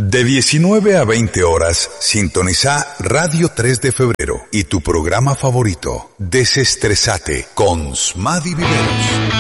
De 19 a 20 horas, sintoniza Radio 3 de Febrero y tu programa favorito, Desestresate, con Smady Viveros.